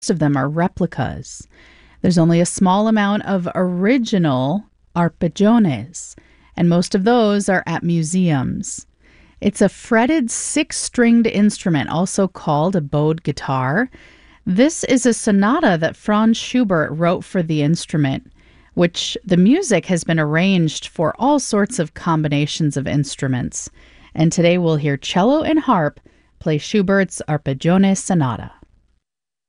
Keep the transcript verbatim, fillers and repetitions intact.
of them are replicas. There's only a small amount of original arpeggione, and most of those are at museums. It's a fretted six-stringed instrument, also called a bowed guitar. This is a sonata that Franz Schubert wrote for the instrument, which the music has been arranged for all sorts of combinations of instruments. And today we'll hear cello and harp play Schubert's Arpeggione Sonata.